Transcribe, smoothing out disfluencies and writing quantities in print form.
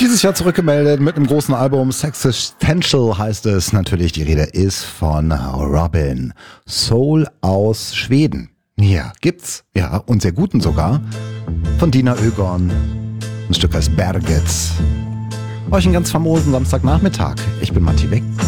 Dieses Jahr zurückgemeldet mit einem großen Album, Sexistential heißt es. Natürlich, die Rede ist von Robin. Soul aus Schweden. Ja, gibt's. Ja, und sehr guten sogar. Von Dina Ögon. Ein Stück heißt Berget. Euch einen ganz famosen Samstagnachmittag. Ich bin Matti Beck.